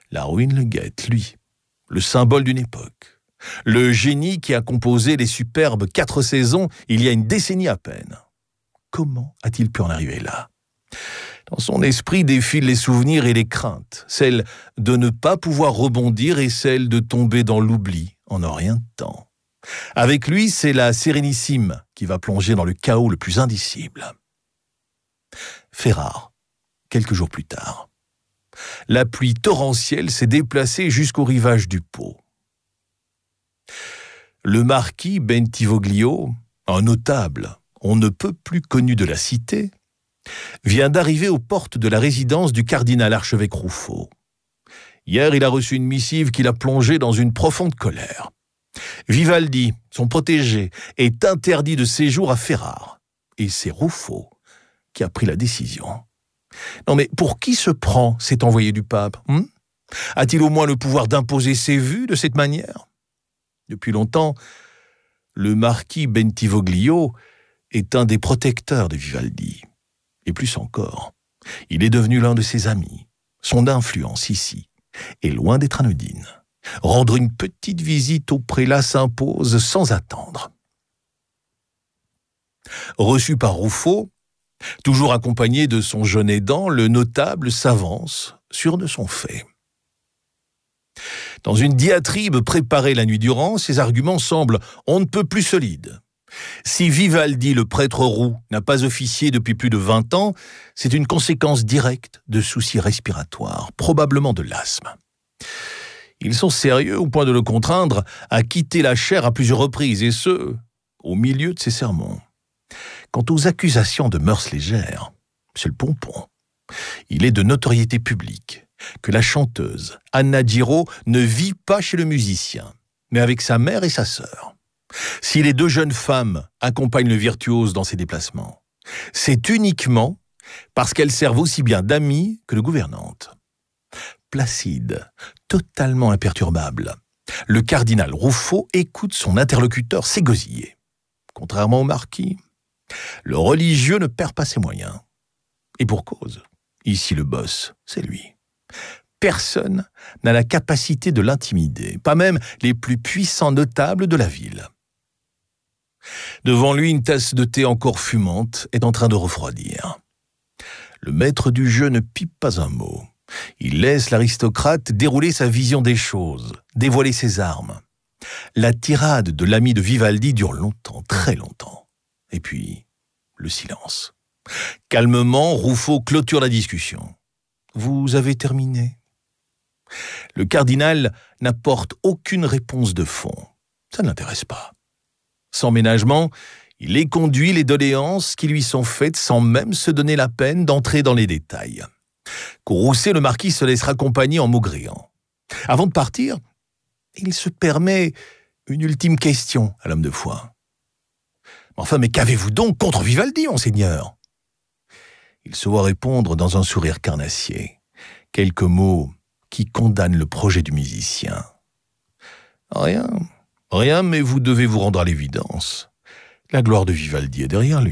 La ruine le guette, lui, le symbole d'une époque. Le génie qui a composé les superbes 4 saisons il y a une décennie à peine. Comment a-t-il pu en arriver là ? Dans son esprit défilent les souvenirs et les craintes, celle de ne pas pouvoir rebondir et celle de tomber dans l'oubli en un rien de temps. Avec lui, c'est la Sérénissime qui va plonger dans le chaos le plus indicible. Fait rare, quelques jours plus tard. La pluie torrentielle s'est déplacée jusqu'au rivage du Pô. Le marquis Bentivoglio, un notable, on ne peut plus connu de la cité, vient d'arriver aux portes de la résidence du cardinal archevêque Ruffo. Hier, il a reçu une missive qui l'a plongé dans une profonde colère. Vivaldi, son protégé, est interdit de séjour à Ferrare. Et c'est Ruffo qui a pris la décision. Non mais pour qui se prend cet envoyé du pape ? A-t-il au moins le pouvoir d'imposer ses vues de cette manière ? Depuis longtemps, le marquis Bentivoglio est un des protecteurs de Vivaldi. Et plus encore, il est devenu l'un de ses amis. Son influence ici est loin d'être anodine. Rendre une petite visite au prélat s'impose sans attendre. Reçu par Ruffo, toujours accompagné de son jeune aidant, le notable s'avance, sûr de son fait. Dans une diatribe préparée la nuit durant, ses arguments semblent on ne peut plus solides. Si Vivaldi, le prêtre roux, n'a pas officié depuis plus de 20 ans, c'est une conséquence directe de soucis respiratoires, probablement de l'asthme. Ils sont sérieux au point de le contraindre à quitter la chaire à plusieurs reprises, et ce, au milieu de ses sermons. Quant aux accusations de mœurs légères, c'est le pompon. Il est de notoriété publique que la chanteuse Anna Giro ne vit pas chez le musicien, mais avec sa mère et sa sœur. Si les 2 jeunes femmes accompagnent le virtuose dans ses déplacements, c'est uniquement parce qu'elles servent aussi bien d'amies que de gouvernantes. Placide, totalement imperturbable, le cardinal Ruffo écoute son interlocuteur s'égosiller. Contrairement au marquis, le religieux ne perd pas ses moyens. Et pour cause, ici le boss, c'est lui. Personne n'a la capacité de l'intimider, pas même les plus puissants notables de la ville. Devant lui, une tasse de thé encore fumante est en train de refroidir. Le maître du jeu ne pipe pas un mot. Il laisse l'aristocrate dérouler sa vision des choses, dévoiler ses armes. La tirade de l'ami de Vivaldi dure longtemps, très longtemps. Et puis, le silence. Calmement, Ruffo clôture la discussion. « Vous avez terminé ?» Le cardinal n'apporte aucune réponse de fond. Ça ne l'intéresse pas. Sans ménagement, il éconduit les doléances qui lui sont faites sans même se donner la peine d'entrer dans les détails. Courroucé, le marquis se laisse raccompagner en maugréant. Avant de partir, il se permet une ultime question à l'homme de foi. « Enfin, mais qu'avez-vous donc contre Vivaldi, monseigneur ?» Il se voit répondre dans un sourire carnassier. Quelques mots qui condamnent le projet du musicien. « Rien, mais vous devez vous rendre à l'évidence. La gloire de Vivaldi est derrière lui. »